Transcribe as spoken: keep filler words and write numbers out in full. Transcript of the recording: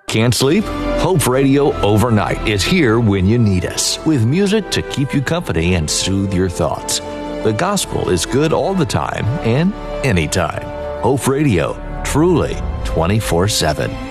Can't sleep? Hope Radio Overnight is here when you need us, with music to keep you company and soothe your thoughts. The gospel is good all the time and anytime. Hope Radio, truly twenty-four seven.